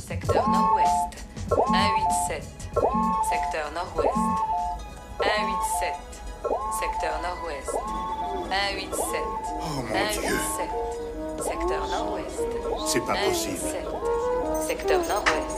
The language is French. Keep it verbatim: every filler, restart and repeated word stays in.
secteur nord-ouest. un huit sept, secteur nord-ouest. un huit sept, secteur nord-ouest. un huit sept, Oh mon un Dieu. huit sept, secteur nord-ouest. C'est pas un huit possible. sept, secteur nord-ouest.